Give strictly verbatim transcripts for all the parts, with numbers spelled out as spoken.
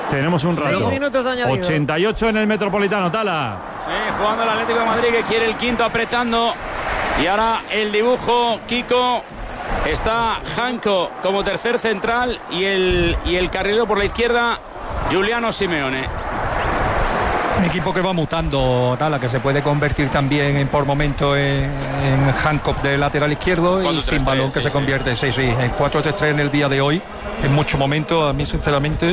Tenemos un rato. Seis minutos añadidos. ochenta y ocho en el Metropolitano, Tala. Sí, jugando el Atlético de Madrid, que quiere el quinto apretando. Y ahora el dibujo, Kiko. Está Janko como tercer central y el, y el carrilero por la izquierda, Giuliano Simeone. Un equipo que va mutando, Tala, que se puede convertir también en, por momento en, en Hancock de lateral izquierdo y sin balón que sí, se convierte sí, sí, en cuatro tres tres en el día de hoy. En muchos momentos, a mí sinceramente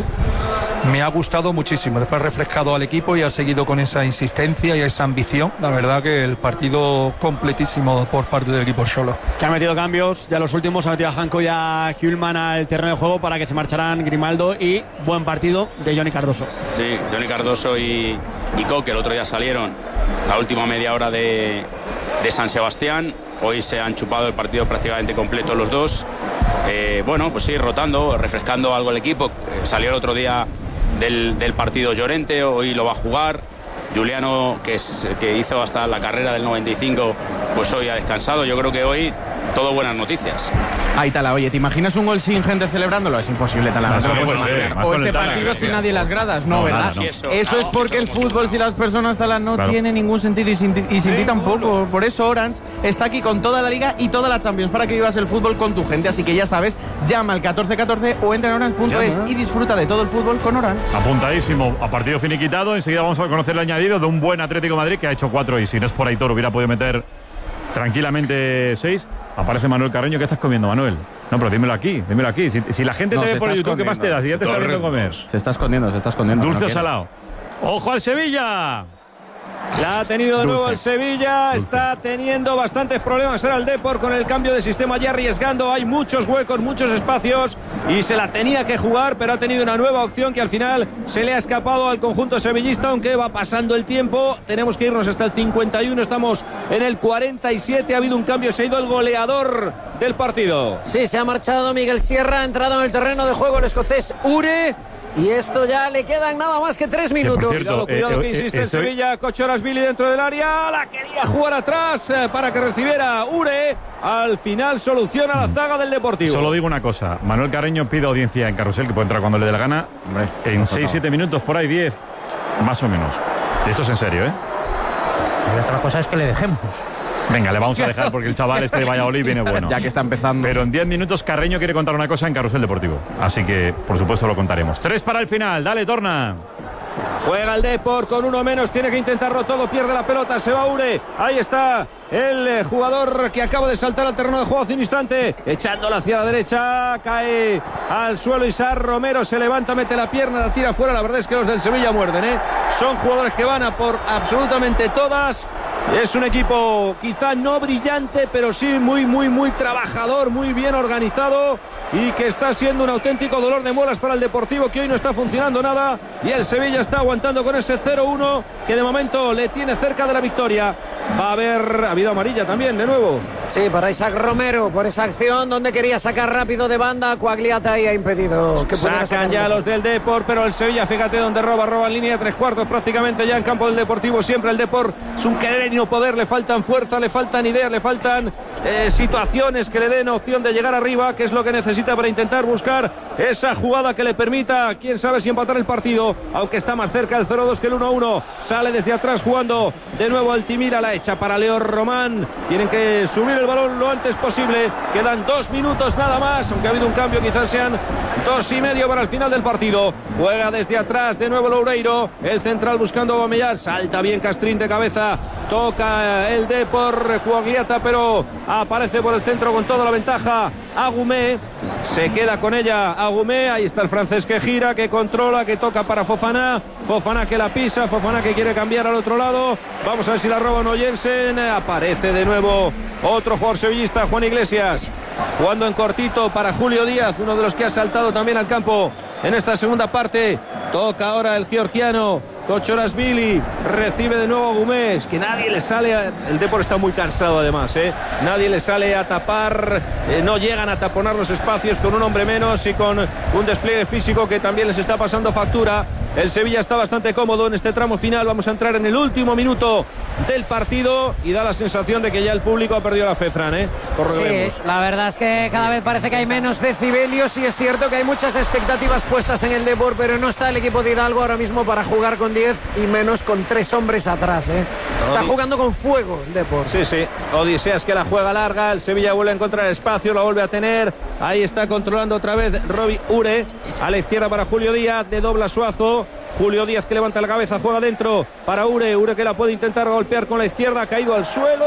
me ha gustado muchísimo. Después ha refrescado al equipo y ha seguido con esa insistencia y esa ambición. La verdad que el partido completísimo por parte del equipo Xolo. Es que ha metido cambios, ya los últimos, ha metido a Janko y a Hjulman al terreno de juego para que se marcharan Grimaldo, y buen partido de Johnny Cardoso. Sí, Johnny Cardoso y, y Coque el otro día salieron la última media hora de, de San Sebastián. Hoy se han chupado el partido prácticamente completo los dos. Eh, bueno, pues sí, rotando, refrescando algo el equipo. Eh, salió el otro día del, del partido Llorente, hoy lo va a jugar. Giuliano, que, es, que hizo hasta la carrera del noventa y cinco, pues hoy ha descansado. Yo creo que hoy todo buenas noticias. Ahí, Tala, oye, ¿te imaginas un gol sin gente celebrándolo? Es imposible, Tala. No, no, no puedes imaginar. O este partido sin nadie en las gradas, no, no ¿verdad? Nada, no. Eso, eso no, es porque el fútbol, si las personas, Tala, no claro. tiene ningún sentido, y sin, y sin ti tampoco. Por eso Orange está aquí con toda la Liga y toda la Champions para que vivas el fútbol con tu gente. Así que ya sabes, llama al catorce catorce o entra en orange punto es y disfruta de todo el fútbol con Orange. Apuntadísimo a partido finiquitado. Enseguida vamos a conocer el añadido de un buen Atlético de Madrid que ha hecho cuatro, y si no es por Aitor hubiera podido meter tranquilamente seis. Aparece Manuel Carreño. ¿Qué estás comiendo, Manuel? No, pero dímelo aquí, dímelo aquí. Si, si la gente no, te ve por YouTube, ¿qué más te da? Si ya te está viendo comer. Se está escondiendo, se está escondiendo. Dulce o salado. ¡Ojo al Sevilla! La ha tenido de Dulce. nuevo el Sevilla. Dulce. Está teniendo bastantes problemas ahora el Depor con el cambio de sistema, ya arriesgando. Hay muchos huecos, muchos espacios, y se la tenía que jugar, pero ha tenido una nueva opción que al final se le ha escapado al conjunto sevillista, aunque va pasando el tiempo. Tenemos que irnos hasta el cincuenta y uno, estamos en el cuarenta y siete. Ha habido un cambio, se ha ido el goleador del partido. Sí, se ha marchado Miguel Sierra, ha entrado en el terreno de juego el escocés Ure. Y esto ya le quedan nada más que tres minutos. Que cierto, cuidado, cuidado eh, que insiste eh, estoy... en Sevilla. Kochorashvili dentro del área. La quería jugar atrás eh, para que recibiera Ure. Al final soluciona la zaga del Deportivo. Solo digo una cosa. Manuel Carreño pide audiencia en Carrusel, que puede entrar cuando le dé la gana. Hombre, en seis siete minutos, por ahí diez, más o menos. Esto es en serio, ¿eh? Y otra cosa es que le dejemos. Venga, le vamos a dejar porque el chaval este de Valladolid viene bueno. Ya que está empezando. Pero en diez minutos Carreño quiere contar una cosa en Carrusel Deportivo. Así que, por supuesto, lo contaremos. Tres para el final. Dale, Torna. Juega el Depor con uno menos. Tiene que intentarlo todo. Pierde la pelota. Se va Ure. Ahí está el eh, jugador que acaba de saltar al terreno de juego hace un instante. Echándola hacia la derecha. Cae al suelo Isar Romero. Se levanta, mete la pierna, la tira fuera. La verdad es que los del Sevilla muerden, ¿eh? Son jugadores que van a por absolutamente todas. Es un equipo quizá no brillante, pero sí muy, muy, muy trabajador, muy bien organizado, y que está siendo un auténtico dolor de muelas para el Deportivo, que hoy no está funcionando nada, y el Sevilla está aguantando con ese cero uno que de momento le tiene cerca de la victoria. Va a haber ha habido amarilla también de nuevo. Sí, para Isaac Romero, por esa acción donde quería sacar rápido de banda. Quagliata y ha impedido que pudiera sacan ya los del Depor, pero el Sevilla, fíjate donde roba, roba en línea de tres cuartos prácticamente ya en campo del Deportivo. Siempre el Depor es un querer y no poder, le faltan fuerza, le faltan ideas, le faltan eh, situaciones que le den opción de llegar arriba, que es lo que necesita para intentar buscar esa jugada que le permita, quién sabe si empatar el partido, aunque está más cerca el cero dos que el uno uno. Sale desde atrás jugando de nuevo Altimira, la echa para Leo Román. Tienen que subir el balón lo antes posible. Quedan dos minutos nada más, aunque ha habido un cambio, quizás sean dos y medio para el final del partido. Juega desde atrás de nuevo Loureiro, el central buscando a Bamellán. Salta bien Castrín de cabeza, toca el Depor Quagliata, pero aparece por el centro con toda la ventaja Agumé. Se queda con ella Agumé. Ahí está el francés que gira, que controla, que toca para Fofana. Fofana que la pisa, Fofana que quiere cambiar al otro lado. Vamos a ver si la roba o no Jensen. Aparece de nuevo otro jugador sevillista, Juan Iglesias, jugando en cortito para Julio Díaz, uno de los que ha saltado también al campo en esta segunda parte. Toca ahora el georgiano Kochorashvili, recibe de nuevo Gómez, que nadie le sale a... El Depor está muy cansado además, ¿eh? Nadie le sale a tapar, eh, no llegan a taponar los espacios con un hombre menos y con un despliegue físico que también les está pasando factura. El Sevilla está bastante cómodo en este tramo final. Vamos a entrar en el último minuto del partido y da la sensación de que ya el público ha perdido la fe, Fran, ¿eh? Por lo sí, vemos. La verdad es que cada vez parece que hay menos decibelios y es cierto que hay muchas expectativas puestas en el Depor, pero no está el equipo de Hidalgo ahora mismo para jugar con diez y menos con tres hombres atrás, ¿eh? Está jugando con fuego el Depor. Sí, sí. Odiseas que la juega larga, el Sevilla vuelve a encontrar el espacio, la vuelve a tener. Ahí está controlando otra vez Robbie Ure. A la izquierda para Julio Díaz, de dobla Suazo. Julio Díaz que levanta la cabeza, juega dentro para Ure, Ure que la puede intentar golpear con la izquierda, ha caído al suelo,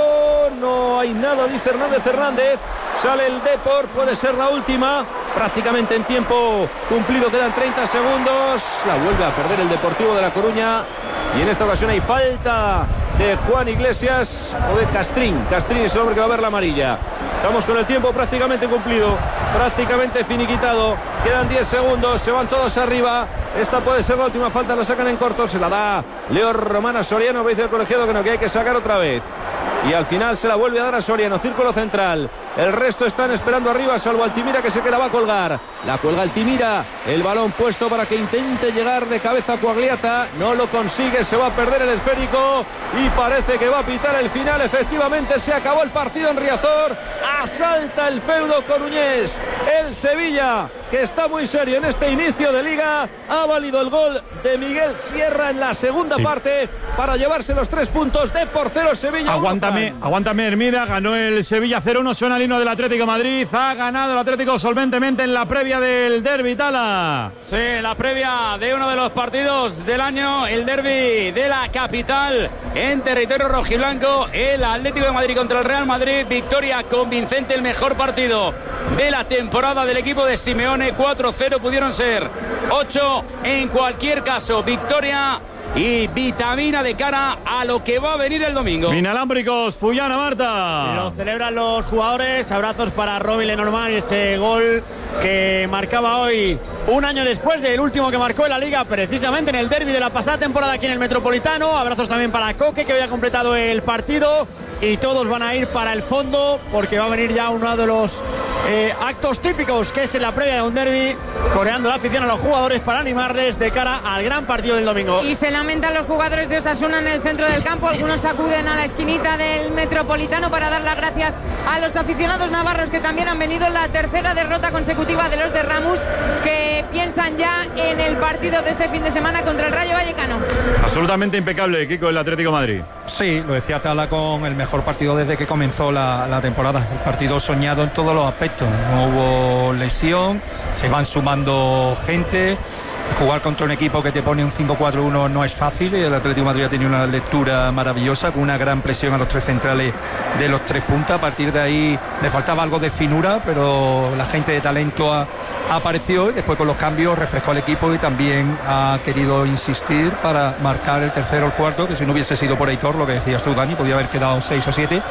no hay nada, dice Hernández Hernández, sale el Depor, puede ser la última, prácticamente en tiempo cumplido, quedan treinta segundos, la vuelve a perder el Deportivo de La Coruña y en esta ocasión hay falta de Juan Iglesias o de Castrín, Castrín es el hombre que va a ver la amarilla. Estamos con el tiempo prácticamente cumplido, prácticamente finiquitado. Quedan diez segundos, se van todos arriba. Esta puede ser la última falta, la sacan en corto, se la da Leo Romana Soriano, me dice el colegiado que no, que hay que sacar otra vez. Y al final se la vuelve a dar a Soriano, círculo central. El resto están esperando arriba, salvo Altimira que sé que la va a colgar. La cuelga Altimira, el balón puesto para que intente llegar de cabeza a Coagliata. No lo consigue, se va a perder el esférico y parece que va a pitar el final. Efectivamente se acabó el partido en Riazor. Asalta el feudo coruñés. El Sevilla, que está muy serio en este inicio de liga, ha valido el gol de Miguel Sierra en la segunda sí. parte para llevarse los tres puntos de por cero Sevilla. Aguántame, aguántame Hermida, ganó el Sevilla cero uno, suena el himno del Atlético de Madrid, ha ganado el Atlético solventemente en la previa del derbi, Tala. Sí, la previa de uno de los partidos del año, el derbi de la capital en territorio rojiblanco, el Atlético de Madrid contra el Real Madrid, victoria convincente, el mejor partido de la temporada del equipo de Simeone, cuatro cero pudieron ser ocho, en cualquier caso, victoria y vitamina de cara a lo que va a venir el domingo. Inalámbricos, Fullana, Marta. Lo celebran los jugadores, abrazos para Robin Lenormand, ese gol que marcaba hoy un año después del último que marcó en la Liga, precisamente en el derbi de la pasada temporada aquí en el Metropolitano. Abrazos también para Coque, que hoy ha completado el partido, y todos van a ir para el fondo porque va a venir ya uno de los eh, actos típicos, que es en la previa de un derbi, coreando la afición a los jugadores para animarles de cara al gran partido del domingo. Y se lamentan los jugadores de Osasuna en el centro del campo, algunos acuden a la esquinita del Metropolitano para dar las gracias a los aficionados navarros que también han venido en la tercera derrota consecutiva de los de Ramos, que piensan ya en el partido de este fin de semana contra el Rayo Vallecano. Absolutamente impecable, Kiko, el Atlético de Madrid. Sí, lo decía Tala, con el mejor partido desde que comenzó la, la temporada. El partido soñado en todos los aspectos. No hubo lesión, se van sumando gente. Jugar contra un equipo que te pone un cinco cuatro uno no es fácil. El Atlético de Madrid ha tenido una lectura maravillosa, con una gran presión a los tres centrales de los tres puntas. A partir de ahí le faltaba algo de finura, pero la gente de talento ha, apareció y después con los cambios refrescó al equipo y también ha querido insistir para marcar el tercero o el cuarto, que si no hubiese sido por Aitor, lo que decías tú, Dani, podía haber quedado seis o siete,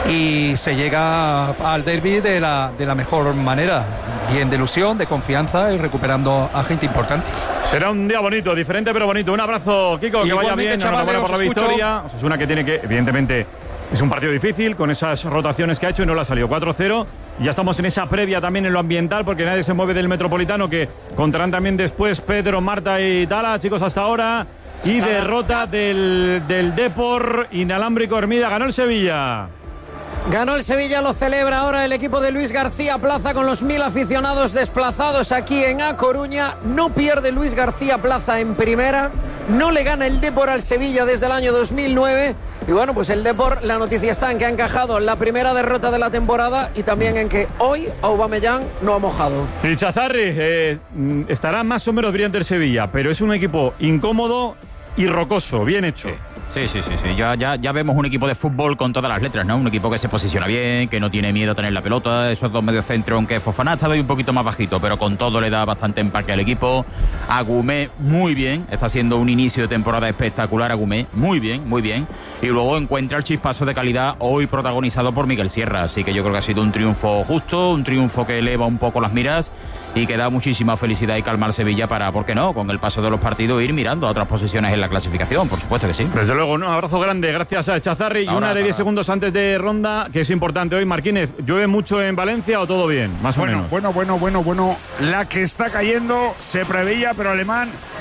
y se llega al derbi de la, de la mejor manera, bien de ilusión, de confianza y recuperando a gente importante. Será un día bonito, diferente pero bonito. Un abrazo, Kiko, que vaya bien, enhorabuena por la victoria. Es una que tiene que, evidentemente, es un partido difícil con esas rotaciones que ha hecho y no le ha salido. cuatro cero. Y ya estamos en esa previa también en lo ambiental, porque nadie se mueve del Metropolitano, que contarán también después Pedro, Marta y Tala. Chicos, hasta ahora. Y derrota del, del Depor, inalámbrico Hermida. Ganó el Sevilla. Ganó el Sevilla, lo celebra ahora el equipo de Luis García Plaza con los mil aficionados desplazados aquí en A Coruña. No pierde Luis García Plaza en primera, no le gana el Depor al Sevilla desde el año dos mil nueve. Y bueno, pues el Depor, la noticia está en que ha encajado la primera derrota de la temporada y también en que hoy Aubameyang no ha mojado. Y Chazarri, eh, estará más o menos brillante el Sevilla, pero es un equipo incómodo y rocoso, bien hecho. Sí. Sí, sí, sí, sí. Ya, ya, ya vemos un equipo de fútbol con todas las letras, ¿no? Un equipo que se posiciona bien, que no tiene miedo a tener la pelota. Esos dos mediocentros, aunque Fofana ha estado ahí un poquito más bajito, pero con todo le da bastante empaque al equipo. Agumé muy bien, está haciendo un inicio de temporada espectacular. Agumé muy bien, muy bien. Y luego encuentra el chispazo de calidad hoy protagonizado por Miguel Sierra. Así que yo creo que ha sido un triunfo justo, un triunfo que eleva un poco las miras y que da muchísima felicidad y calma al Sevilla para, ¿por qué no?, con el paso de los partidos ir mirando a otras posiciones en la clasificación, por supuesto que sí. Desde luego, un abrazo grande, gracias a Chazarri. Y una de diez segundos antes de ronda, que es importante hoy. Marquínez, ¿llueve mucho en Valencia o todo bien? Más bueno, o menos. Bueno, bueno, bueno, bueno. La que está cayendo se preveía, pero Alemán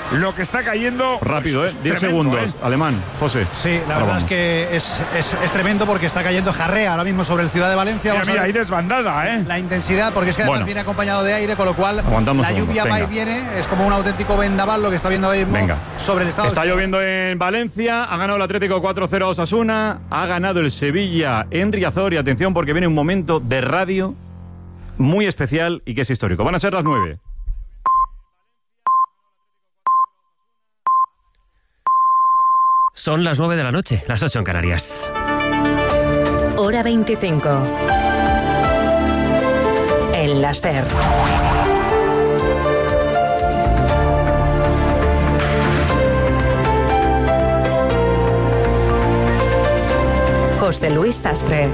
lo que está cayendo. Rápido, ¿eh? diez segundos. ¿eh? Alemán, José. Sí, la verdad vamos. es que es, es, es tremendo porque está cayendo jarrea ahora mismo sobre el Ciudad de Valencia. Mira, mira, ahí desbandada, ¿eh? La intensidad, porque es que además bueno. viene acompañado de aire, con lo cual Aguantamos la lluvia va y viene. Es como un auténtico vendaval lo que está viendo ahora mismo Venga. sobre el estado. Está lloviendo en Valencia, ha ganado el Atlético cuatro cero a Osasuna, ha ganado el Sevilla en Riazor y atención porque viene un momento de radio muy especial y que es histórico. Van a ser las nueve. Son las nueve de la noche, las ocho en Canarias. Hora veinticinco. El láser. José Luis Sastre.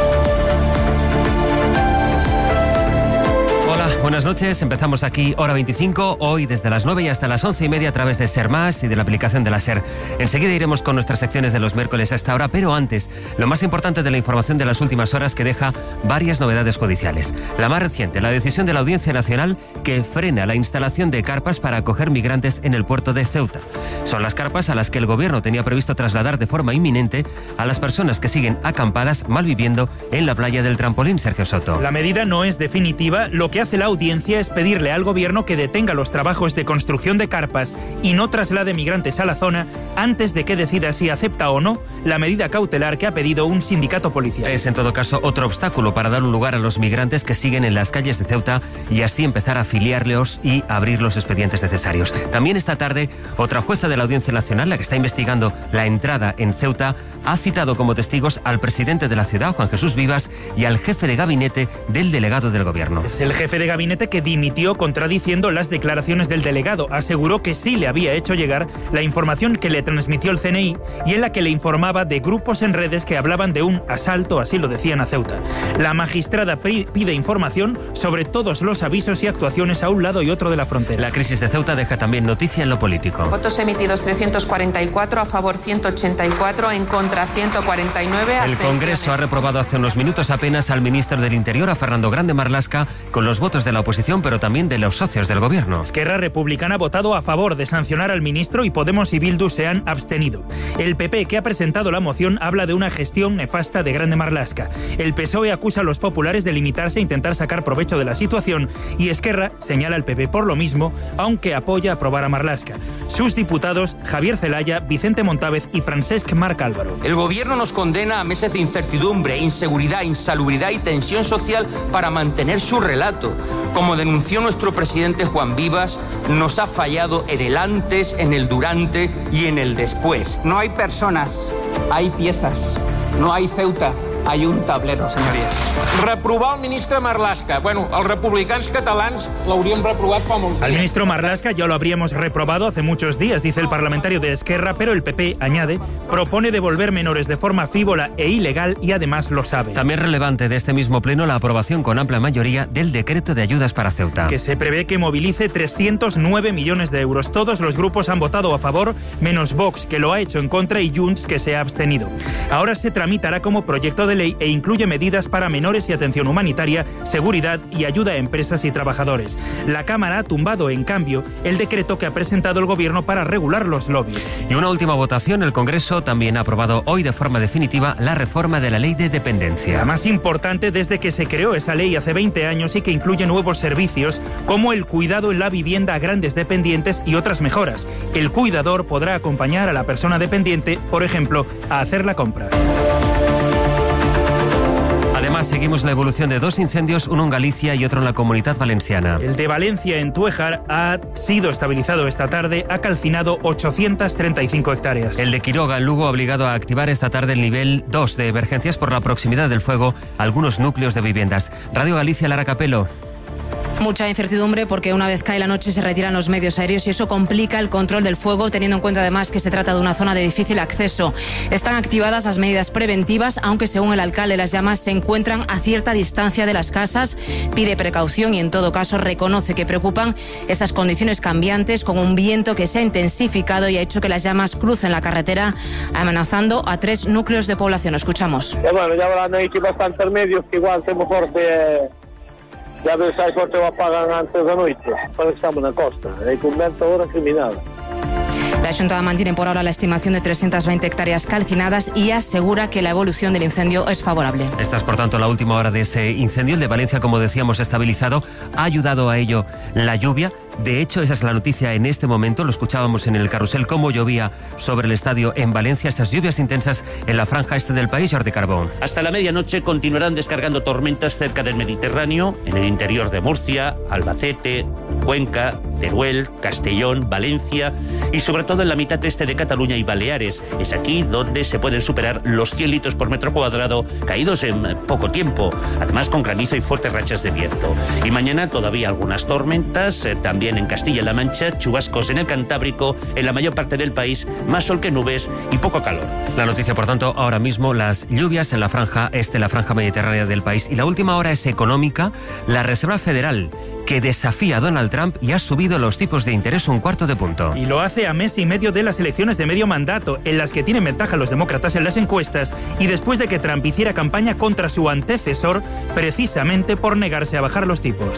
Buenas noches, empezamos aquí Hora veinticinco, hoy desde las nueve y hasta las once y media a través de Ser Más y de la aplicación de la Ser. Enseguida iremos con nuestras secciones de los miércoles a esta hora, pero antes, lo más importante de la información de las últimas horas que deja varias novedades judiciales. La más reciente, la decisión de la Audiencia Nacional que frena la instalación de carpas para acoger migrantes en el puerto de Ceuta. Son las carpas a las que el gobierno tenía previsto trasladar de forma inminente a las personas que siguen acampadas malviviendo en la playa del Trampolín, Sergio Soto. La medida no es definitiva, lo que hace la audiencia es pedirle al gobierno que detenga los trabajos de construcción de carpas y no traslade migrantes a la zona antes de que decida si acepta o no la medida cautelar que ha pedido un sindicato policial. Es en todo caso otro obstáculo para dar un lugar a los migrantes que siguen en las calles de Ceuta y así empezar a afiliarlos y abrir los expedientes necesarios. También esta tarde, otra jueza de la Audiencia Nacional, la que está investigando la entrada en Ceuta, ha citado como testigos al presidente de la ciudad, Juan Jesús Vivas, y al jefe de gabinete del delegado del gobierno. Es el jefe de gabinete que dimitió contradiciendo las declaraciones del delegado. Aseguró que sí le había hecho llegar la información que le transmitió el C N I y en la que le informaba de grupos en redes que hablaban de un asalto, así lo decían, a Ceuta. La magistrada pide información sobre todos los avisos y actuaciones a un lado y otro de la frontera. La crisis de Ceuta deja también noticia en lo político. Votos emitidos trescientos cuarenta y cuatro, a favor ciento ochenta y cuatro, en contra ciento cuarenta y nueve. El Congreso ha reprobado hace unos minutos apenas al ministro del Interior, a Fernando Grande Marlaska, con los votos de la oposición, pero también de los socios del gobierno. Esquerra Republicana ha votado a favor de sancionar al ministro y Podemos y Bildu se han abstenido. El P P, que ha presentado la moción, habla de una gestión nefasta de Grande Marlaska. El P S O E acusa a los populares de limitarse a intentar sacar provecho de la situación y Esquerra señala al P P por lo mismo, aunque apoya aprobar a Marlaska. Sus diputados, Javier Zelaya, Vicente Montávez y Francesc Marc Álvaro. El gobierno nos condena a meses de incertidumbre, inseguridad, insalubridad y tensión social para mantener su relato. Como denunció nuestro presidente Juan Vivas, nos ha fallado en el antes, en el durante y en el después. No hay personas, hay piezas. No hay Ceuta, hay un tablero, señories. Reprovar el ministre Marlaska. Bueno, els republicans catalans l'hauríem reprovat fa molts días. Al ministro Marlaska ya lo habríamos reprobado hace muchos días, dice el parlamentario de Esquerra, pero el P P, añade, propone devolver menores de forma frívola e ilegal y además lo sabe. También relevante de este mismo pleno la aprobación con amplia mayoría del decreto de ayudas para Ceuta, que se prevé que movilice trescientos nueve millones de euros. Todos los grupos han votado a favor, menos Vox, que lo ha hecho en contra, y Junts, que se ha abstenido. Ahora se tramitará como proyecto de ley e incluye medidas para menores y atención humanitaria, seguridad y ayuda a empresas y trabajadores. La Cámara ha tumbado, en cambio, el decreto que ha presentado el Gobierno para regular los lobbies. Y una última votación, el Congreso también ha aprobado hoy de forma definitiva la reforma de la Ley de Dependencia. La más importante desde que se creó esa ley hace veinte años y que incluye nuevos servicios como el cuidado en la vivienda a grandes dependientes y otras mejoras. El cuidador podrá acompañar a la persona dependiente, por ejemplo, a hacer la compra. Además, seguimos la evolución de dos incendios, uno en Galicia y otro en la Comunidad Valenciana. El de Valencia, en Túejar, ha sido estabilizado esta tarde, ha calcinado ochocientas treinta y cinco hectáreas. El de Quiroga, en Lugo, ha obligado a activar esta tarde el nivel dos de emergencias por la proximidad del fuego a algunos núcleos de viviendas. Radio Galicia, Lara Capelo. Mucha incertidumbre porque una vez cae la noche se retiran los medios aéreos y eso complica el control del fuego, teniendo en cuenta además que se trata de una zona de difícil acceso. Están activadas las medidas preventivas, aunque según el alcalde las llamas se encuentran a cierta distancia de las casas. Pide precaución y en todo caso reconoce que preocupan esas condiciones cambiantes con un viento que se ha intensificado y ha hecho que las llamas crucen la carretera, amenazando a tres núcleos de población. Escuchamos. Eh, bueno, ya habrán hecho bastantes medios que igual temos forte... Eh... Ya ves, hai sorte o apagan antes da noite, para que estamos na costa, e con vento agora criminal. La Xunta mantiene por ahora la estimación de trescientas veinte hectáreas calcinadas y asegura que la evolución del incendio es favorable. Esta es, por tanto, la última hora de ese incendio. El de Valencia, como decíamos, estabilizado. Ha ayudado a ello la lluvia. De hecho, esa es la noticia en este momento. Lo escuchábamos en el carrusel, cómo llovía sobre el estadio en Valencia. Esas lluvias intensas en la franja este del país, Jordi Carbón. Hasta la medianoche continuarán descargando tormentas cerca del Mediterráneo, en el interior de Murcia, Albacete, Cuenca, Teruel, Castellón, Valencia y sobre todo en la mitad este de Cataluña y Baleares. Es aquí donde se pueden superar los cien litros por metro cuadrado caídos en poco tiempo, además con granizo y fuertes rachas de viento. Y mañana todavía algunas tormentas, eh, también en Castilla-La Mancha, chubascos en el Cantábrico, en la mayor parte del país, más sol que nubes y poco calor. La noticia, por tanto, ahora mismo, las lluvias en la franja este, la franja mediterránea del país. Y la última hora es económica. La Reserva Federal, que desafía a Donald Trump y ha subido los tipos de interés un cuarto de punto. Y lo hace a mes y medio de las elecciones de medio mandato, en las que tienen ventaja los demócratas en las encuestas, y después de que Trump hiciera campaña contra su antecesor, precisamente por negarse a bajar los tipos.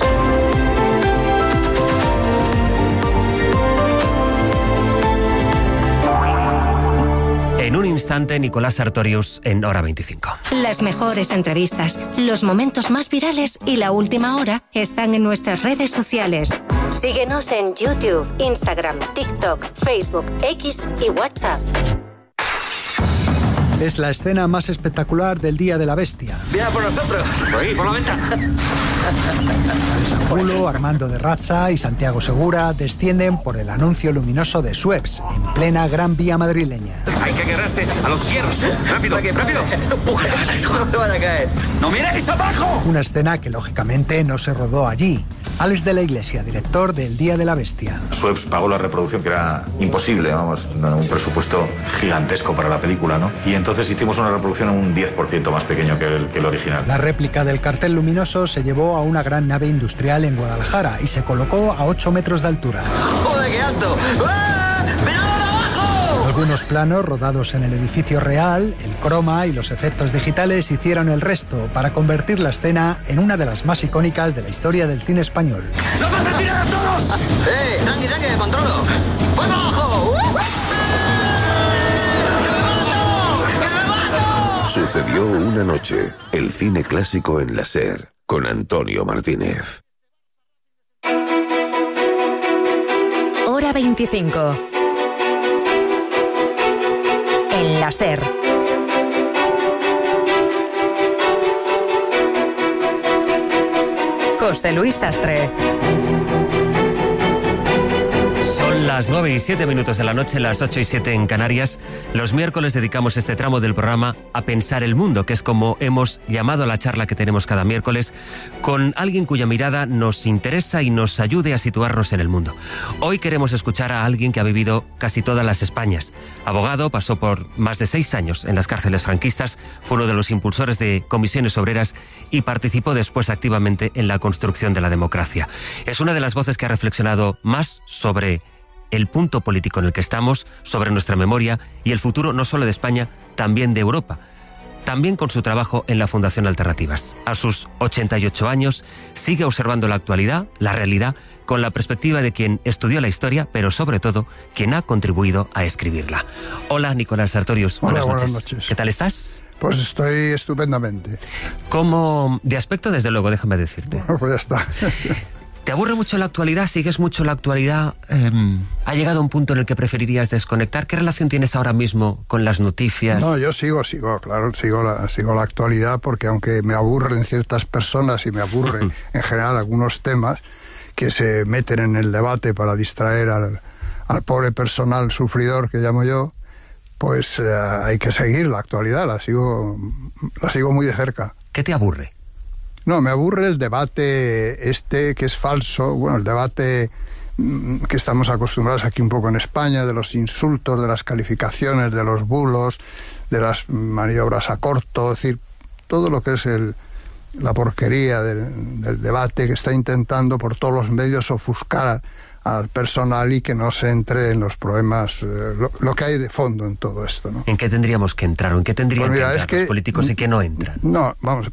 En un instante, Nicolás Sartorius en Hora veinticinco. Las mejores entrevistas, los momentos más virales y la última hora están en nuestras redes sociales. Síguenos en YouTube, Instagram, TikTok, Facebook, X y WhatsApp. Es la escena más espectacular del Día de la Bestia. ¡Viene por nosotros! ¡Por ahí, por la ventana! Julio, Armando de Razza y Santiago Segura descienden por el anuncio luminoso de Suez, en plena Gran Vía madrileña. Hay que agarrarse a los hierros. ¡Rápido, rápido! ¡No me van a caer! ¡No miréis abajo! Una escena que, lógicamente, no se rodó allí. Alex de la Iglesia, director del Día de la Bestia. Suez pagó la reproducción, que era imposible, vamos, un presupuesto gigantesco para la película, ¿no? Y entonces hicimos una reproducción un diez por ciento más pequeño que el, que el original. La réplica del cartel luminoso se llevó a una gran nave industrial en Guadalajara y se colocó a ocho metros de altura. ¡Joder, qué alto! ¡Ah! ¡Mirad abajo! Algunos planos rodados en el edificio real, el croma y los efectos digitales hicieron el resto para convertir la escena en una de las más icónicas de la historia del cine español. ¡Nos vas a tirar a todos! ¡Eh! ¡Tranqui, tranqui! ¡Controlo! ¡Voy abajo! Sucedió una noche, el cine clásico en la SER, con Antonio Martínez. Hora veinticinco. En la SER. José Luis Sastre. Son las nueve y siete minutos de la noche, las ocho y siete en Canarias. Los miércoles dedicamos este tramo del programa a pensar el mundo, que es como hemos llamado a la charla que tenemos cada miércoles, con alguien cuya mirada nos interesa y nos ayude a situarnos en el mundo. Hoy queremos escuchar a alguien que ha vivido casi todas las Españas. Abogado, pasó por más de seis años en las cárceles franquistas, fue uno de los impulsores de comisiones obreras y participó después activamente en la construcción de la democracia. Es una de las voces que ha reflexionado más sobre el punto político en el que estamos, sobre nuestra memoria y el futuro no solo de España, también de Europa. También con su trabajo en la Fundación Alternativas. A sus ochenta y ocho años sigue observando la actualidad, la realidad, con la perspectiva de quien estudió la historia, pero sobre todo quien ha contribuido a escribirla. Hola, Nicolás Sartorius. Hola, buenas noches. buenas noches. ¿Qué tal estás? Pues estoy estupendamente. Como de aspecto, desde luego, déjame decirte. Bueno, pues ya está. ¿Te aburre mucho la actualidad? ¿Sigues mucho la actualidad? Eh, ¿Ha llegado un punto en el que preferirías desconectar? ¿Qué relación tienes ahora mismo con las noticias? No, yo sigo, sigo, claro, sigo la, sigo la actualidad, porque aunque me aburren ciertas personas y me aburren en general algunos temas que se meten en el debate para distraer al, al pobre personal sufridor que llamo yo, pues eh, hay que seguir la actualidad, la sigo, la sigo muy de cerca. ¿Qué te aburre? No, me aburre el debate este que es falso, bueno, el debate que estamos acostumbrados aquí un poco en España, de los insultos, de las calificaciones, de los bulos, de las maniobras a corto, es decir, todo lo que es el, la porquería del, del debate que está intentando por todos los medios ofuscar al personal y que no se entre en los problemas, eh, lo, lo que hay de fondo en todo esto, ¿no? ¿En qué tendríamos que entrar o en qué tendrían pues mira, que entrar es que, los políticos y qué no entran? No, vamos,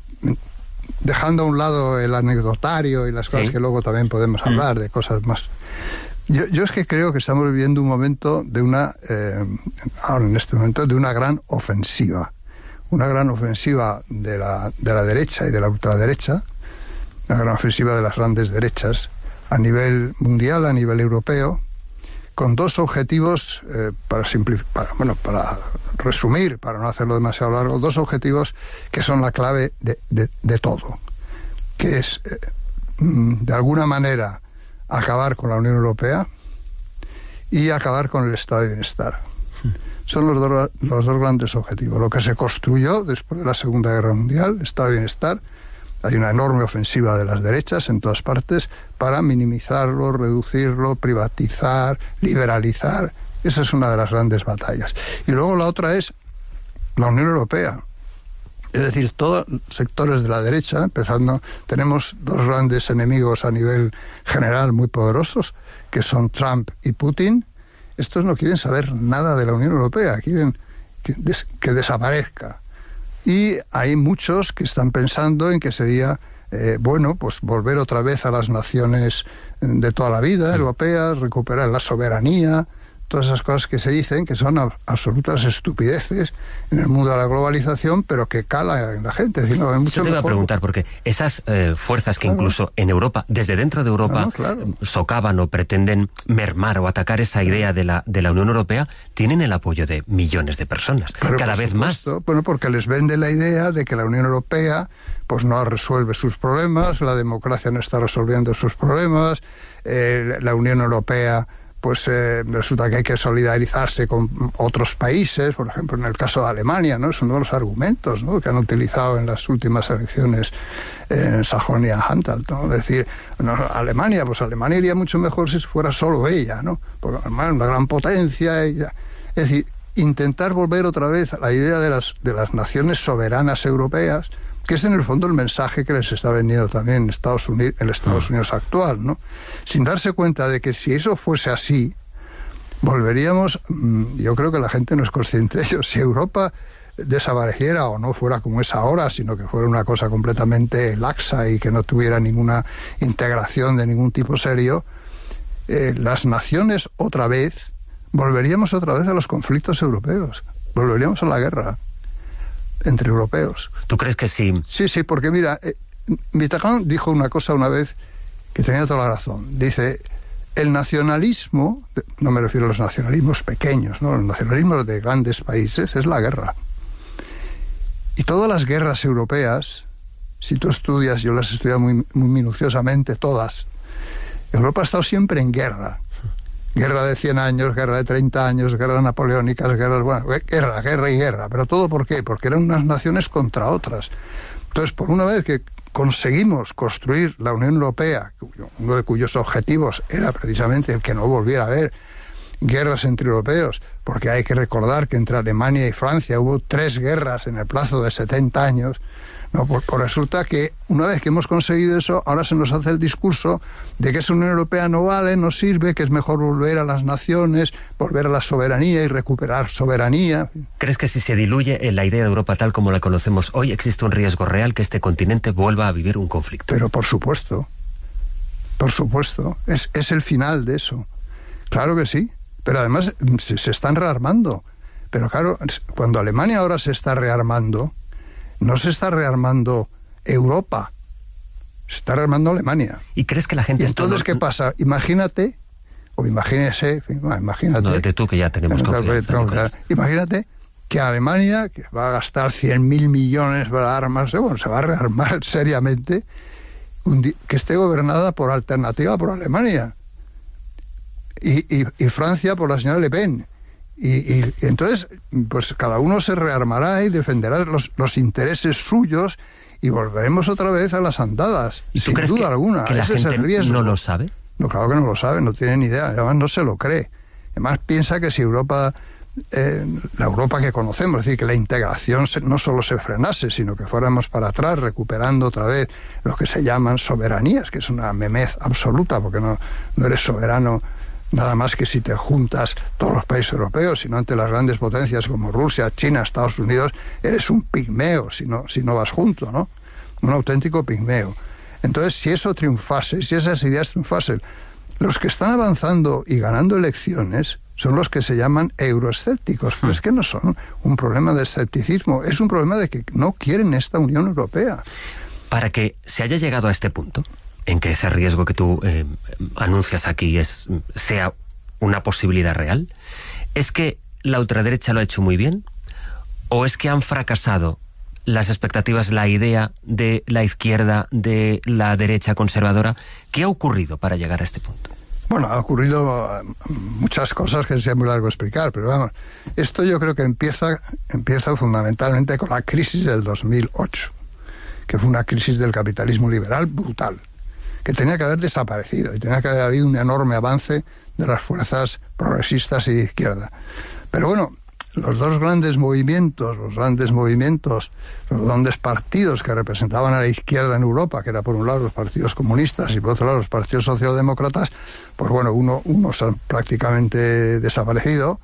dejando a un lado el anecdotario y las cosas ¿sí? que luego también podemos hablar, mm. de cosas más Yo, yo es que creo que estamos viviendo un momento de una, eh, ahora en este momento, de una gran ofensiva. Una gran ofensiva de la, de la derecha y de la ultraderecha, una gran ofensiva de las grandes derechas, a nivel mundial, a nivel europeo, con dos objetivos, eh, para simplificar, bueno, para resumir, para no hacerlo demasiado largo, dos objetivos que son la clave de, de, de todo, que es, eh, de alguna manera, acabar con la Unión Europea y acabar con el estado de bienestar. Son los dos, los dos grandes objetivos. Lo que se construyó después de la Segunda Guerra Mundial, estado de bienestar. Hay una enorme ofensiva de las derechas en todas partes para minimizarlo, reducirlo, privatizar, liberalizar. Esa es una de las grandes batallas. Y luego la otra es la Unión Europea. Es decir, todos los sectores de la derecha, empezando, tenemos dos grandes enemigos a nivel general muy poderosos, que son Trump y Putin. Estos no quieren saber nada de la Unión Europea, quieren que, des, que desaparezca. Y hay muchos que están pensando en que sería, eh, bueno, pues volver otra vez a las naciones de toda la vida, sí, europeas, recuperar la soberanía, todas esas cosas que se dicen, que son absolutas estupideces en el mundo de la globalización, pero que cala en la gente. Es decir, no, hay mucho Yo te iba mejor. a preguntar, porque esas eh, fuerzas que claro. incluso en Europa, desde dentro de Europa, claro, claro. socavan o pretenden mermar o atacar esa idea de la, de la Unión Europea, tienen el apoyo de millones de personas, pero cada vez supuesto, más. Bueno, porque les vende la idea de que la Unión Europea pues no resuelve sus problemas, la democracia no está resolviendo sus problemas, eh, la Unión Europea pues eh, resulta que hay que solidarizarse con otros países, por ejemplo, en el caso de Alemania, ¿no? Es uno de los argumentos, ¿no?, que han utilizado en las últimas elecciones en Sajonia-Anhalt, ¿no? Es decir, no, Alemania, pues Alemania iría mucho mejor si fuera solo ella, ¿no? Porque Alemania es una gran potencia. Ella. Es decir, intentar volver otra vez a la idea de las, de las naciones soberanas europeas, que es en el fondo el mensaje que les está vendiendo también Estados Unidos, el Estados Unidos actual, ¿no? Sin darse cuenta de que si eso fuese así, volveríamos, yo creo que la gente no es consciente de ello, si Europa desapareciera o no fuera como es ahora, sino que fuera una cosa completamente laxa y que no tuviera ninguna integración de ningún tipo serio, eh, las naciones otra vez, volveríamos otra vez a los conflictos europeos, volveríamos a la guerra entre europeos. ¿Tú crees que sí? Sí, sí, porque mira, eh, Mitterrand dijo una cosa una vez que tenía toda la razón. Dice, el nacionalismo, no me refiero a los nacionalismos pequeños, ¿no?, los nacionalismos de grandes países, es la guerra. Y todas las guerras europeas, si tú estudias, yo las he estudiado muy, muy minuciosamente, todas, Europa ha estado siempre en guerra. Guerra de cien años, guerra de treinta años, guerras napoleónicas, guerras, bueno, guerra, guerra y guerra. ¿Pero todo por qué? Porque eran unas naciones contra otras. Entonces, por una vez que conseguimos construir la Unión Europea, uno de cuyos objetivos era precisamente el que no volviera a haber guerras entre europeos, porque hay que recordar que entre Alemania y Francia hubo tres guerras en el plazo de setenta años, no, pues, pues resulta que una vez que hemos conseguido eso, ahora se nos hace el discurso de que esa Unión Europea no vale, no sirve, que es mejor volver a las naciones, volver a la soberanía y recuperar soberanía. ¿Crees que si se diluye en la idea de Europa tal como la conocemos hoy, existe un riesgo real que este continente vuelva a vivir un conflicto? Pero por supuesto, por supuesto, es, es el final de eso. Claro que sí, pero además se, se están rearmando. Pero claro, cuando Alemania ahora se está rearmando, no se está rearmando Europa, se está rearmando Alemania. ¿Y crees que la gente... ¿Y entonces no... qué pasa? Imagínate, o imagínese, imagínate... No, de tú que ya tenemos confianza. Tengo que imagínate que Alemania, que va a gastar cien mil millones para armarse, bueno, se va a rearmar seriamente, un di- que esté gobernada por alternativa por Alemania. Y, y, y Francia por la señora Le Pen. Y, y, y entonces, pues cada uno se rearmará y defenderá los, los intereses suyos y volveremos otra vez a las andadas, ¿Y tú sin crees duda que, alguna. que la Ese gente es el riesgo. no lo sabe? No, claro que no lo sabe, no tiene ni idea, además no se lo cree. Además piensa que si Europa, eh, la Europa que conocemos, es decir, que la integración se, no solo se frenase, sino que fuéramos para atrás, recuperando otra vez lo que se llaman soberanías, que es una memez absoluta, porque no, no eres soberano nada más que si te juntas todos los países europeos, sino ante las grandes potencias como Rusia, China, Estados Unidos, eres un pigmeo si no, si no vas junto, ¿no? Un auténtico pigmeo. Entonces, si eso triunfase, si esas ideas triunfasen, Los que están avanzando y ganando elecciones son los que se llaman euroescépticos, pero es que no son un problema de escepticismo, es un problema de que no quieren esta Unión Europea. Para que se haya llegado a este punto, en que ese riesgo que tú eh, anuncias aquí es, sea una posibilidad real, ¿es que la ultraderecha lo ha hecho muy bien? ¿O es que han fracasado las expectativas, la idea de la izquierda, de la derecha conservadora? ¿Qué ha ocurrido para llegar a este punto? Bueno, ha ocurrido muchas cosas que sería muy largo explicar, pero vamos, esto yo creo que empieza, empieza fundamentalmente con la crisis del dos mil ocho, que fue una crisis del capitalismo liberal brutal, que tenía que haber desaparecido y tenía que haber habido un enorme avance de las fuerzas progresistas y de izquierda. Pero bueno, los dos grandes movimientos, los grandes movimientos, los grandes partidos que representaban a la izquierda en Europa, que era por un lado los partidos comunistas y por otro lado los partidos socialdemócratas, pues bueno, uno, unos han prácticamente desaparecido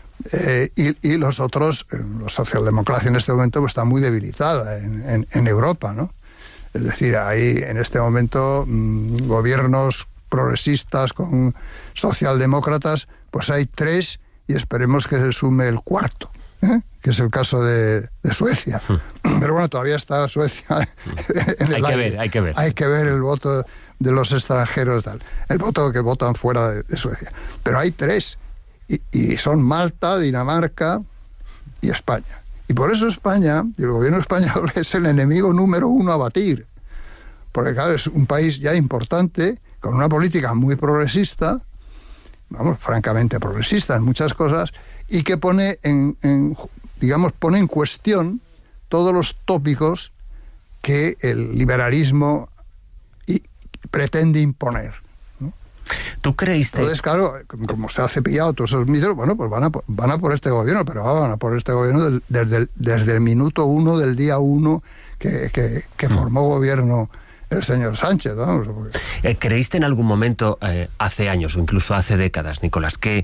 eh, y, y los otros, eh, la socialdemocracia en este momento pues está muy debilitada en, en, en Europa, ¿no? Es decir, hay en este momento mmm, gobiernos progresistas con socialdemócratas, pues hay tres y esperemos que se sume el cuarto, ¿eh? Que es el caso de, de Suecia. Pero bueno, todavía está Suecia en el hay que aire. ver, hay que ver. Hay que ver el voto de los extranjeros, tal, el voto que votan fuera de, de Suecia. Pero hay tres, y, y son Malta, Dinamarca y España. Y por eso España, y el gobierno español, es el enemigo número uno a batir. Porque claro, es un país ya importante, con una política muy progresista, vamos, francamente progresista en muchas cosas, y que pone en, en, digamos, pone en cuestión todos los tópicos que el liberalismo y, pretende imponer, ¿no? ¿Tú creíste? Entonces, claro, como se ha cepillado todos esos mitos, bueno, pues van a, van a por este gobierno, pero van a por este gobierno del, desde, el, desde el minuto uno, del día uno que, que, que formó gobierno el señor Sánchez, vamos. Porque... ¿Creíste en algún momento, eh, hace años o incluso hace décadas, Nicolás, que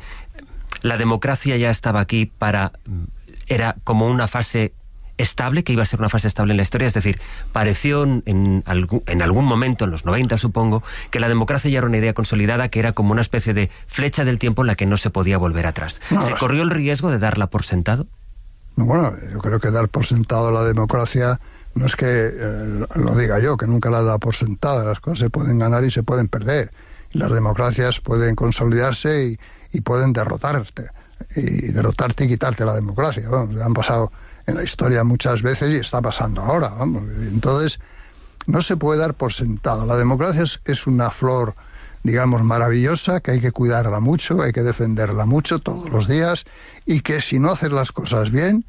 la democracia ya estaba aquí para... era como una fase estable, que iba a ser una fase estable en la historia? Es decir, pareció en, en, algún, en algún momento, en los noventa supongo, que la democracia ya era una idea consolidada, que era como una especie de flecha del tiempo en la que no se podía volver atrás. No, ¿Se corrió el riesgo de darla por sentado? Bueno, yo creo que dar por sentado la democracia... No es que eh, lo diga yo, que nunca la da por sentada. Las cosas se pueden ganar y se pueden perder. Y las democracias pueden consolidarse y, y pueden derrotarte. Y derrotarte y quitarte la democracia. Vamos, han pasado en la historia muchas veces y está pasando ahora. Vamos. Entonces, no se puede dar por sentado. La democracia es, es una flor, digamos, maravillosa, que hay que cuidarla mucho, hay que defenderla mucho todos los días, y que si no haces las cosas bien,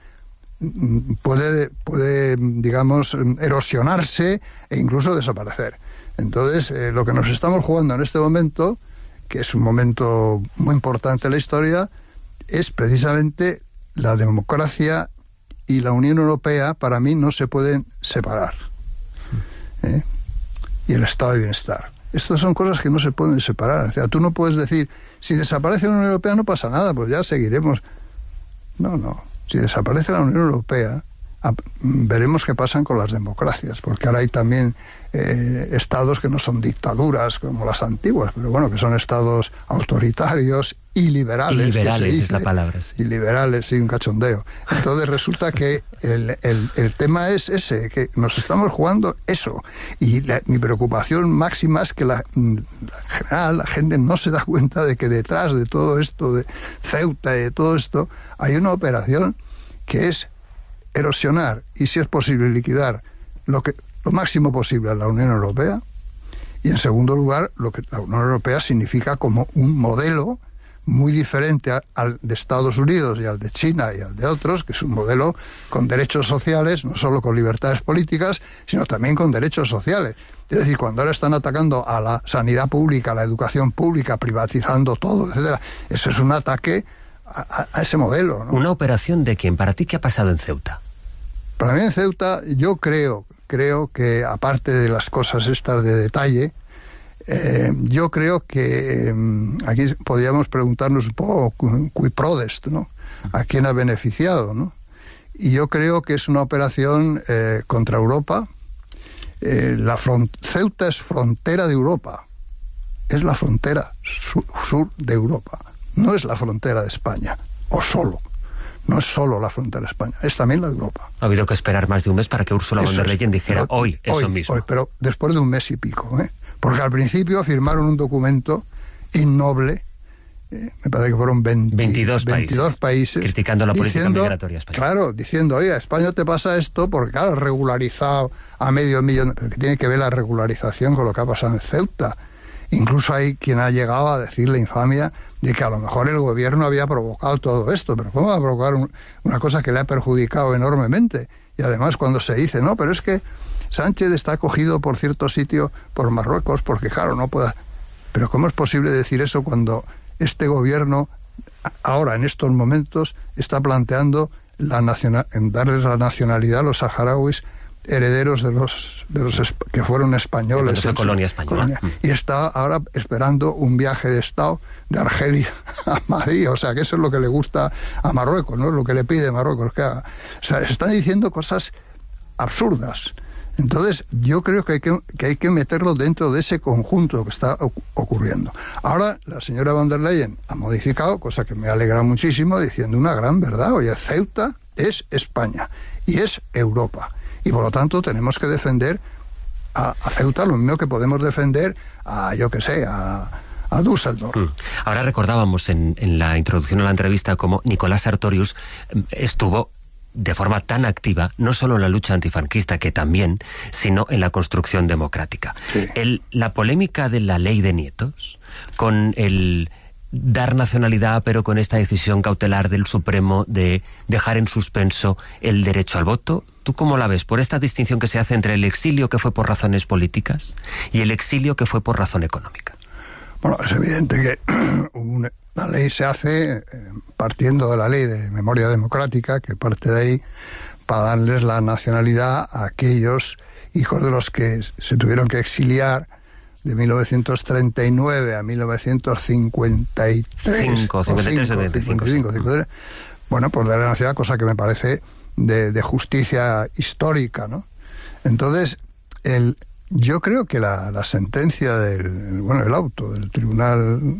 puede, puede, digamos, erosionarse e incluso desaparecer. Entonces, eh, lo que nos estamos jugando en este momento, que es un momento muy importante en la historia, es precisamente la democracia y la Unión Europea. Para mí no se pueden separar. ¿Eh? Y el estado de bienestar. Estas son cosas que no se pueden separar. O sea, tú no puedes decir, si desaparece la Unión Europea no pasa nada, pues ya seguiremos. No, no. Si desaparece la Unión Europea, a, veremos qué pasan con las democracias, porque ahora hay también eh, estados que no son dictaduras como las antiguas, pero bueno, que son estados autoritarios y liberales. Y liberales que se dice, es la palabra. Sí. Y liberales, sí, un cachondeo. Entonces resulta que el, el, el tema es ese, que nos estamos jugando eso. Y la, mi preocupación máxima es que la, en general la gente no se da cuenta de que detrás de todo esto, de Ceuta y de todo esto, hay una operación que es erosionar y, si es posible, liquidar lo que lo máximo posible a la Unión Europea, y en segundo lugar lo que la Unión Europea significa como un modelo muy diferente a, al de Estados Unidos y al de China y al de otros, que es un modelo con derechos sociales, no solo con libertades políticas, sino también con derechos sociales. Es decir, cuando ahora están atacando a la sanidad pública, a la educación pública, privatizando todo, etcétera, eso es un ataque a, a ese modelo, ¿no? ¿Una operación de quién? ¿Para ti qué ha pasado en Ceuta? Para mí en Ceuta, yo creo, creo que aparte de las cosas estas de detalle, eh, yo creo que eh, aquí podríamos preguntarnos un poco cui prodest, ¿no? ¿A quién ha beneficiado, ¿no? Y yo creo que es una operación eh, contra Europa. Eh, la Ceuta es frontera de Europa. es la frontera sur, sur de Europa, no es la frontera de España, o solo. No es solo la frontera de España, es también la de Europa. Ha habido que esperar más de un mes para que Ursula von der Leyen dijera pero, hoy eso hoy, mismo. Hoy, pero después de un mes y pico, ¿eh? Porque al principio firmaron un documento innoble, eh, me parece que fueron veinte, veintidós, veintidós países, países criticando la política diciendo, migratoria española. Claro, diciendo, oye, a España te pasa esto porque, claro, regularizado a medio millón, pero que tiene que ver la regularización con lo que ha pasado en Ceuta. Incluso hay quien ha llegado a decir la infamia de que a lo mejor el gobierno había provocado todo esto, pero ¿cómo va a provocar un, una cosa que le ha perjudicado enormemente? Y además cuando se dice, no, pero es que Sánchez está acogido por cierto sitio por Marruecos, porque claro, no pueda... Pero ¿cómo es posible decir eso cuando este gobierno, ahora en estos momentos, está planteando la nacional, en darles la nacionalidad a los saharauis herederos de los de los esp- que fueron españoles, de la colonia española, colonia, y está ahora esperando un viaje de Estado de Argelia a Madrid, o sea que eso es lo que le gusta a Marruecos, no es lo que le pide Marruecos que haga. O sea, están diciendo cosas absurdas. Entonces yo creo que hay que, que hay que meterlo dentro de ese conjunto que está ocurriendo. Ahora la señora von der Leyen ha modificado, cosa que me alegra muchísimo, diciendo una gran verdad. Oye, Ceuta es España y es Europa. Y por lo tanto tenemos que defender a, a Ceuta lo mismo que podemos defender a, yo qué sé, a, a Düsseldorf. Mm. Ahora recordábamos en, en la introducción a la entrevista cómo Nicolás Sartorius estuvo de forma tan activa, no solo en la lucha antifranquista, que también, sino en la construcción democrática. Sí. El, la polémica de la ley de nietos, con el dar nacionalidad, pero con esta decisión cautelar del Supremo de dejar en suspenso el derecho al voto, ¿tú cómo la ves? Por esta distinción que se hace entre el exilio que fue por razones políticas y el exilio que fue por razón económica. Bueno, es evidente que una, la ley se hace eh, partiendo de la ley de memoria democrática, que parte de ahí para darles la nacionalidad a aquellos hijos de los que se tuvieron que exiliar de mil novecientos treinta y nueve a mil novecientos cincuenta y tres. cinco, cincuenta y tres o cincuenta y cinco. cincuenta y tres. Bueno, por darle la nacionalidad, cosa que me parece de, de justicia histórica, ¿no? Entonces, el, yo creo que la, la sentencia del, bueno, el auto del Tribunal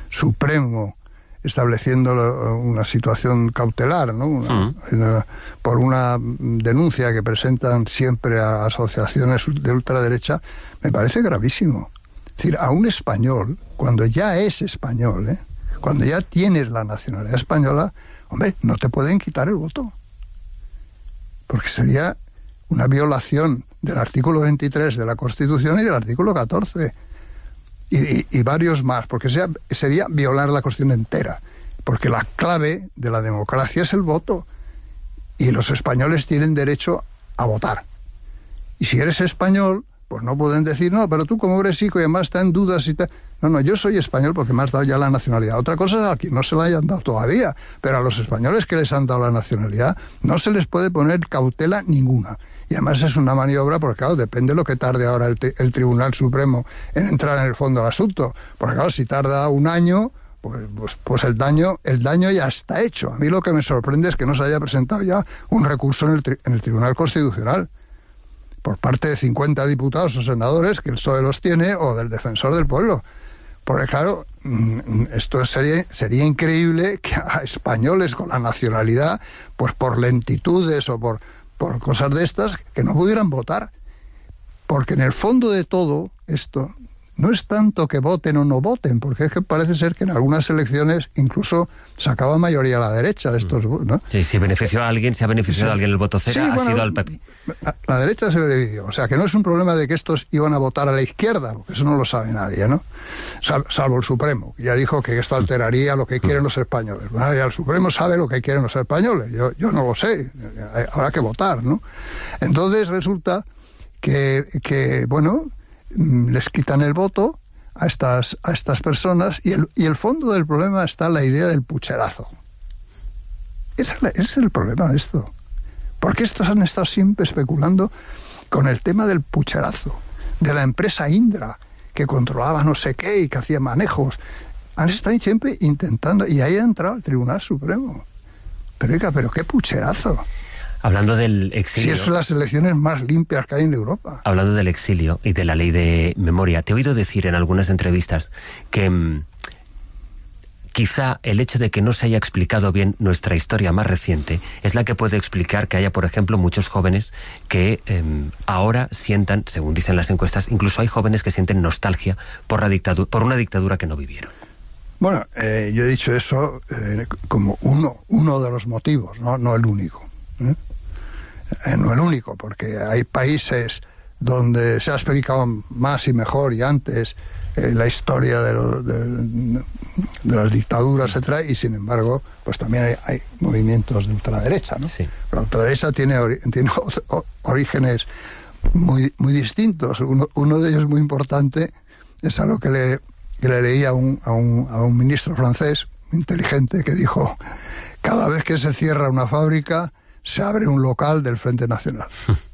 Supremo estableciendo una situación cautelar, ¿no? Una, uh-huh. una, por una denuncia que presentan siempre a asociaciones de ultraderecha, me parece gravísimo. Es decir, a un español, cuando ya es español, ¿eh? Cuando ya tienes la nacionalidad española, hombre, no te pueden quitar el voto. Porque sería una violación del artículo veintitrés de la Constitución y del artículo catorce. Y, y, y varios más, porque sea, sería violar la Constitución entera. Porque la clave de la democracia es el voto. Y los españoles tienen derecho a votar. Y si eres español, pues no pueden decir, no, pero tú como eres hijo y además está en dudas y tal. No, no, yo soy español porque me has dado ya la nacionalidad. Otra cosa es a quien no se la hayan dado todavía, pero a los españoles que les han dado la nacionalidad no se les puede poner cautela ninguna. Y además es una maniobra porque, claro, depende de lo que tarde ahora el, el Tribunal Supremo en entrar en el fondo del asunto. Porque, claro, si tarda un año, pues, pues, pues el daño el daño ya está hecho. A mí lo que me sorprende es que no se haya presentado ya un recurso en el, tri, en el Tribunal Constitucional por parte de cincuenta diputados o senadores, que el P S O E los tiene, o del Defensor del Pueblo. Porque, claro, esto sería, sería increíble que a españoles con la nacionalidad, pues por lentitudes o por, por cosas de estas, que no pudieran votar. Porque en el fondo de todo esto no es tanto que voten o no voten, porque es que parece ser que en algunas elecciones incluso sacaba mayoría a la derecha de estos, ¿no? Sí, si benefició a alguien, se ha beneficiado sí. a alguien el voto cero, sí, ha bueno, sido al P P. La, la derecha se benefició, o sea que no es un problema de que estos iban a votar a la izquierda, porque eso no lo sabe nadie, ¿no? Sal, salvo el Supremo, que ya dijo que esto alteraría lo que quieren los españoles. Bueno, ya el Supremo sabe lo que quieren los españoles, yo, yo no lo sé, habrá que votar, ¿no? Entonces resulta que, que bueno, les quitan el voto a estas, a estas personas y el, y el fondo del problema está la idea del pucherazo. Ese es, la, ese es el problema de esto. Porque estos han estado siempre especulando con el tema del pucherazo, de la empresa Indra, que controlaba no sé qué y que hacía manejos. Han estado siempre intentando, y ahí ha entrado el Tribunal Supremo. Pero oiga, pero qué pucherazo. Hablando del exilio... Si es las elecciones más limpias que hay en Europa. Hablando del exilio y de la ley de memoria, te he oído decir en algunas entrevistas que mmm, quizá el hecho de que no se haya explicado bien nuestra historia más reciente es la que puede explicar que haya, por ejemplo, muchos jóvenes que eh, ahora sientan, según dicen las encuestas, incluso hay jóvenes que sienten nostalgia por, la dictadura, por una dictadura que no vivieron. Bueno, eh, yo he dicho eso eh, como uno, uno de los motivos, no, no el único. ¿eh? Eh, no el único, porque hay países donde se ha explicado más y mejor y antes eh, la historia de, lo, de, de las dictaduras, etcétera, y sin embargo, pues también hay, hay movimientos de ultraderecha, ¿no? Sí. La ultraderecha tiene, ori tiene orígenes muy, muy distintos. Uno, uno de ellos muy importante es algo que le, que le leí a un, a, un, a un ministro francés inteligente que dijo: cada vez que se cierra una fábrica se abre un local del Frente Nacional.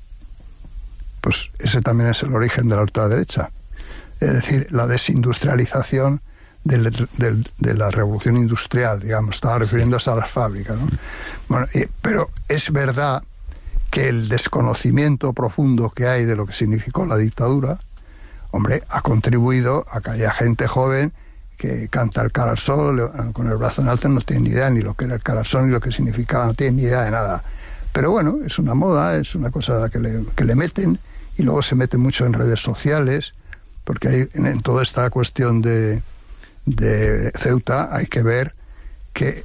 Pues ese también es el origen de la ultraderecha. Es decir, la desindustrialización del, del, de la revolución industrial, digamos, estaba refiriéndose a las fábricas, ¿no? Bueno, y, pero es verdad que el desconocimiento profundo que hay de lo que significó la dictadura, hombre, ha contribuido a que haya gente joven que canta el cara al sol con el brazo en alto, no tiene ni idea ni lo que era el cara al sol ni lo que significaba, no tiene ni idea de nada. Pero bueno, es una moda, es una cosa que le, que le meten, y luego se mete mucho en redes sociales, porque hay, en, en toda esta cuestión de, de Ceuta hay que ver que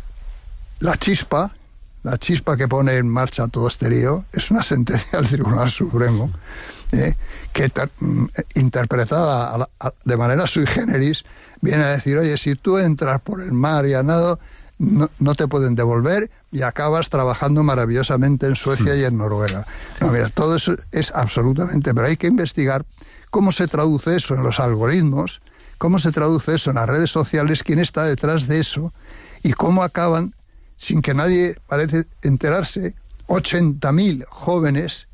la chispa, la chispa que pone en marcha todo este lío, es una sentencia del Tribunal Supremo, eh, que ter, interpretada a la, a, de manera sui generis, viene a decir: oye, si tú entras por el mar y a nado, no, no te pueden devolver y acabas trabajando maravillosamente en Suecia sí. y en Noruega. No, mira, todo eso es absolutamente... Pero hay que investigar cómo se traduce eso en los algoritmos, cómo se traduce eso en las redes sociales, quién está detrás de eso, y cómo acaban, sin que nadie parece enterarse, ochenta mil jóvenes,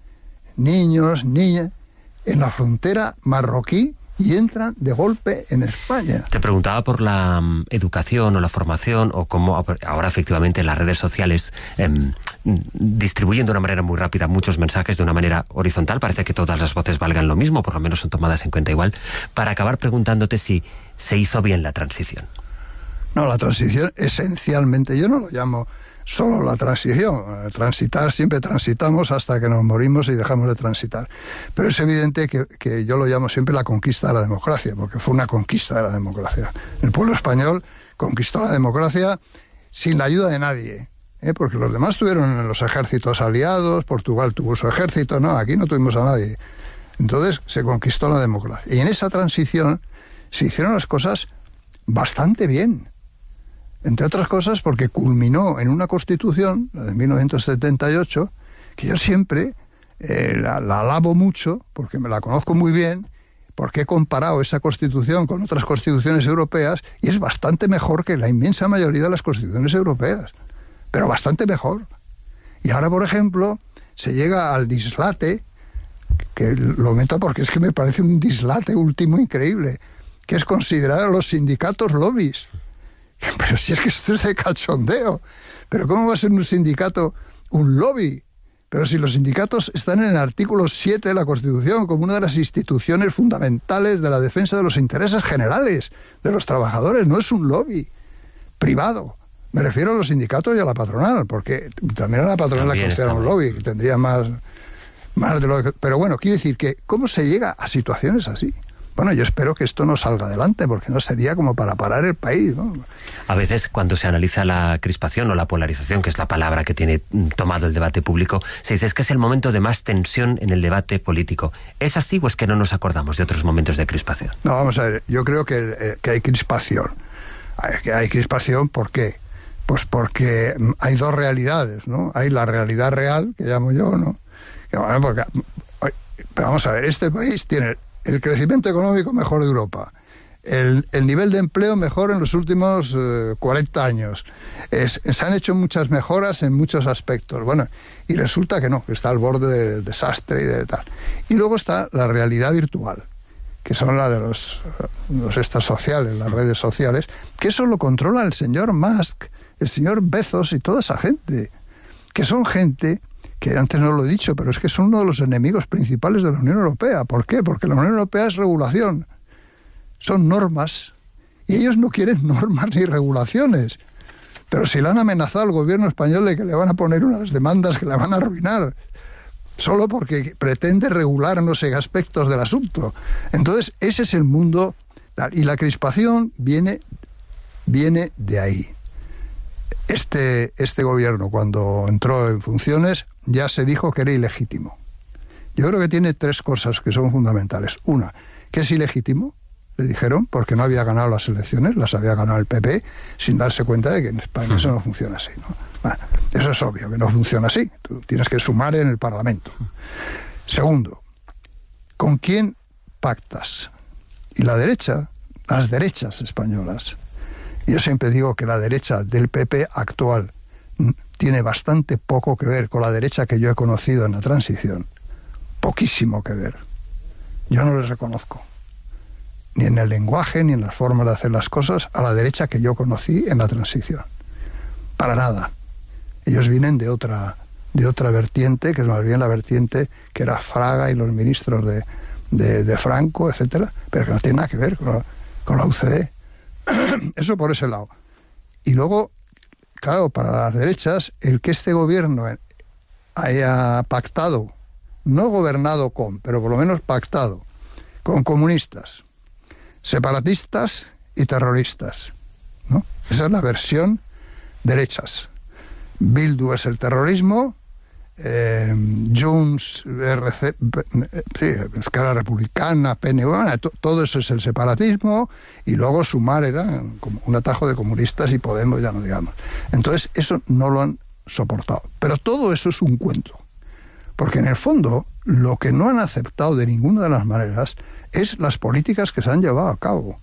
niños, niñas, en la frontera marroquí, y entran de golpe en España. Te preguntaba por la um, educación o la formación, o cómo ahora efectivamente las redes sociales eh, distribuyen de una manera muy rápida muchos mensajes de una manera horizontal. Parece que todas las voces valgan lo mismo, por lo menos son tomadas en cuenta igual. Para acabar preguntándote si se hizo bien la transición. No, la transición esencialmente, yo no lo llamo solo la transición. Transitar, siempre transitamos hasta que nos morimos y dejamos de transitar. Pero es evidente que, que yo lo llamo siempre la conquista de la democracia, porque fue una conquista de la democracia. El pueblo español conquistó la democracia sin la ayuda de nadie, ¿eh? Porque los demás tuvieron los ejércitos aliados, Portugal tuvo su ejército, no, aquí no tuvimos a nadie. Entonces se conquistó la democracia. Y en esa transición se hicieron las cosas bastante bien. Entre otras cosas porque culminó en una Constitución, la de mil novecientos setenta y ocho, que yo siempre eh, la, la alabo mucho, porque me la conozco muy bien, porque he comparado esa Constitución con otras constituciones europeas, y es bastante mejor que la inmensa mayoría de las constituciones europeas, pero bastante mejor. Y ahora, por ejemplo, se llega al dislate, que lo meto porque es que me parece un dislate último increíble, que es considerar a los sindicatos lobbies. Pero si es que esto es de cachondeo. ¿Pero cómo va a ser un sindicato un lobby? Pero si los sindicatos están en el artículo siete de la Constitución como una de las instituciones fundamentales de la defensa de los intereses generales de los trabajadores, no es un lobby privado. Me refiero a los sindicatos y a la patronal, porque también a la patronal la considera un lobby, que tendría más, más de lo que... Pero bueno, quiero decir que ¿cómo se llega a situaciones así? Bueno, yo espero que esto no salga adelante, porque no sería como para parar el país, ¿no? A veces, cuando se analiza la crispación o la polarización, que es la palabra que tiene tomado el debate público, se dice que es el momento de más tensión en el debate político. ¿Es así o es que no nos acordamos de otros momentos de crispación? No, vamos a ver, yo creo que, eh, que hay crispación. Que hay crispación, ¿por qué? Pues porque hay dos realidades, ¿no? Hay la realidad real, que llamo yo, ¿no? Que, bueno, porque, vamos a ver, este país tiene el crecimiento económico mejor de Europa, el, el nivel de empleo mejor en los últimos eh, cuarenta años, es, se han hecho muchas mejoras en muchos aspectos, bueno, y resulta que no, que está al borde del desastre y de tal. Y luego está la realidad virtual, que son la de los, los estas sociales, las redes sociales, que eso lo controla el señor Musk, el señor Bezos y toda esa gente, que son gente que antes no lo he dicho, pero es que son uno de los enemigos principales de la Unión Europea. ¿Por qué? Porque la Unión Europea es regulación, son normas, y ellos no quieren normas ni regulaciones. Pero si le han amenazado al gobierno español de que le van a poner unas demandas que la van a arruinar, solo porque pretende regular no sé aspectos del asunto. Entonces, ese es el mundo tal. Y la crispación viene, viene de ahí. Este, este gobierno, cuando entró en funciones, ya se dijo que era ilegítimo. Yo creo que tiene tres cosas que son fundamentales. Una, que es ilegítimo, le dijeron, porque no había ganado las elecciones, las había ganado el P P, sin darse cuenta de que en España eso no funciona así, ¿no? Bueno, eso es obvio, que no funciona así. Tú tienes que sumar en el Parlamento. Segundo, ¿con quién pactas? Y la derecha, las derechas españolas. Yo siempre digo que la derecha del P P actual tiene bastante poco que ver con la derecha que yo he conocido en la transición. Poquísimo que ver. Yo no les reconozco, ni en el lenguaje, ni en las formas de hacer las cosas, a la derecha que yo conocí en la transición. Para nada. Ellos vienen de otra, de otra vertiente, que es más bien la vertiente que era Fraga y los ministros de, de, de Franco, etcétera, pero que no tiene nada que ver con la, con la U C D. Eso por ese lado. Y luego, claro, para las derechas, el que este gobierno haya pactado, no gobernado con, pero por lo menos pactado, con comunistas, separatistas y terroristas, ¿no? Esa es la versión derechas. Bildu es el terrorismo, eh, Junts, R C, sí, Esquerra Republicana, P N V, bueno, to, todo eso es el separatismo, y luego Sumar era como un atajo de comunistas y Podemos, ya no digamos. Entonces, eso no lo han soportado. Pero todo eso es un cuento. Porque en el fondo, lo que no han aceptado de ninguna de las maneras es las políticas que se han llevado a cabo.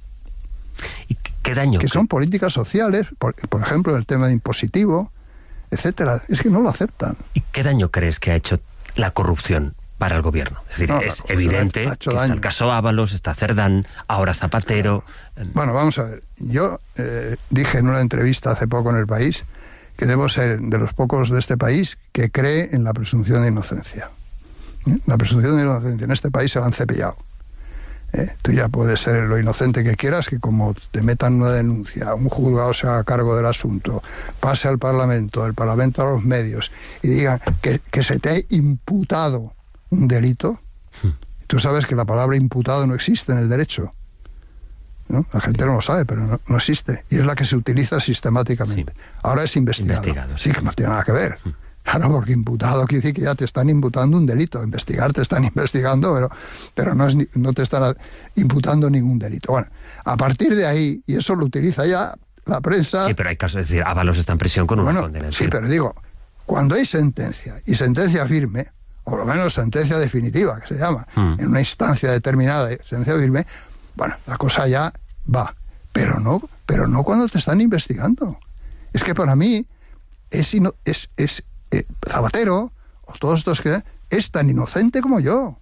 ¿Y qué daño? Que son políticas sociales, por, por ejemplo, el tema de impositivo, etcétera. Es que no lo aceptan. ¿Y qué daño crees que ha hecho la corrupción para el gobierno? Es decir, no, es evidente que daño. Está el caso Ábalos, está Cerdán, ahora Zapatero. Bueno, vamos a ver. Yo eh, dije en una entrevista hace poco en El País que debo ser de los pocos de este país que cree en la presunción de inocencia. ¿Eh? La presunción de inocencia en este país se la han cepillado. ¿Eh? Tú ya puedes ser lo inocente que quieras, que como te metan una denuncia, un juzgado se haga cargo del asunto, pase al Parlamento, del Parlamento a los medios, y digan que, que se te ha imputado un delito. Sí. Tú sabes que la palabra imputado no existe en el derecho, ¿no? La gente no lo sabe, pero no, no existe, y es la que se utiliza sistemáticamente. Sí. Ahora es investigado. investigado sí. sí, que no tiene nada que ver. Sí. Claro, porque imputado quiere decir que ya te están imputando un delito. Investigar te están investigando, pero, pero no, es, no te están imputando ningún delito. Bueno, a partir de ahí, y eso lo utiliza ya la prensa... Sí, pero hay casos, es decir, Ábalos está en prisión con una bueno, condena. Sí, pero digo, cuando hay sentencia, y sentencia firme, o por lo menos sentencia definitiva, que se llama, hmm. en una instancia determinada, sentencia firme, bueno, la cosa ya va. Pero no, pero no cuando te están investigando. Es que para mí es... Ino, es, es Eh, Zapatero, o todos estos que es tan inocente como yo.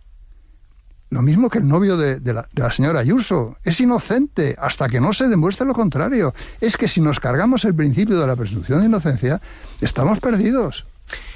Lo mismo que el novio de, de, la, de la señora Ayuso. Es inocente hasta que no se demuestre lo contrario. Es que si nos cargamos el principio de la presunción de inocencia, estamos perdidos.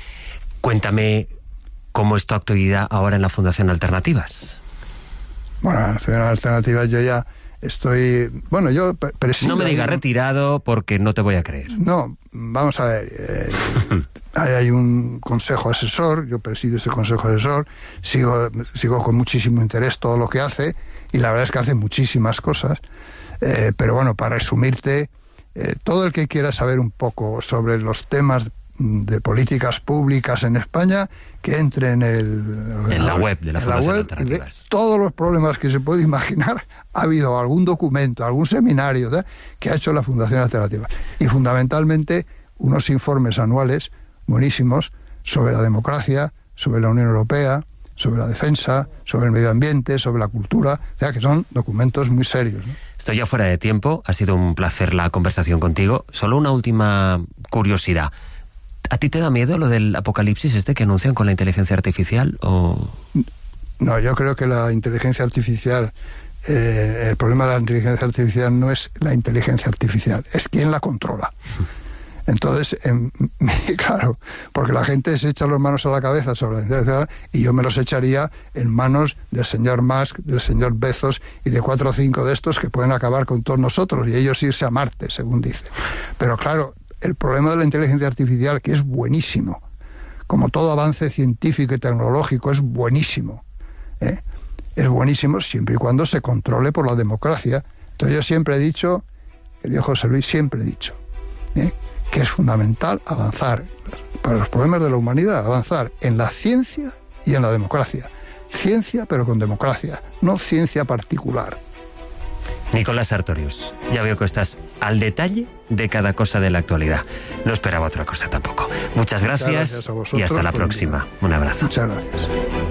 Cuéntame cómo es tu actividad ahora en la Fundación Alternativas. Bueno, en la Fundación Alternativas yo ya estoy... Bueno, yo presido... No me digas retirado porque no te voy a creer. No, vamos a ver. Eh, hay, hay un consejo asesor, yo presido ese consejo asesor, sigo, sigo con muchísimo interés todo lo que hace, y la verdad es que hace muchísimas cosas. Eh, pero bueno, para resumirte, eh, todo el que quiera saber un poco sobre los temas de políticas públicas en España, que entre en, el, en la web de la Fundación Alternativas. Todos los problemas que se puede imaginar, ha habido algún documento, algún seminario, ¿eh? que ha hecho la Fundación Alternativas. Y fundamentalmente unos informes anuales buenísimos sobre la democracia, sobre la Unión Europea, sobre la defensa, sobre el medio ambiente, sobre la cultura, o sea que son documentos muy serios, ¿no? Estoy ya fuera de tiempo, ha sido un placer la conversación contigo. Solo una última curiosidad. ¿A ti te da miedo lo del apocalipsis este que anuncian con la inteligencia artificial? O... No, yo creo que la inteligencia artificial, eh, el problema de la inteligencia artificial no es la inteligencia artificial, es quién la controla. Entonces, en, claro, porque la gente se echa las manos a la cabeza sobre la inteligencia artificial y yo me los echaría en manos del señor Musk, del señor Bezos y de cuatro o cinco de estos que pueden acabar con todos nosotros y ellos irse a Marte, según dicen. Pero claro, el problema de la inteligencia artificial, que es buenísimo, como todo avance científico y tecnológico, es buenísimo, ¿eh? Es buenísimo siempre y cuando se controle por la democracia. Entonces yo siempre he dicho, querido José Luis, siempre he dicho, ¿eh?, que es fundamental avanzar, para los problemas de la humanidad, avanzar en la ciencia y en la democracia. Ciencia, pero con democracia, no ciencia particular. Nicolás Sartorius, ya veo que estás al detalle de cada cosa de la actualidad. No esperaba otra cosa tampoco. Muchas gracias, Muchas gracias a vosotros, y hasta la próxima. Un abrazo. Muchas gracias.